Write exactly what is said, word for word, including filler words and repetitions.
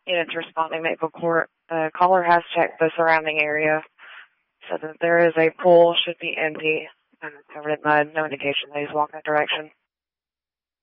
units responding to Maple Court. The caller has checked the surrounding area, so that there is a pool, should be empty, and covered in mud. No indication that he's walked that direction.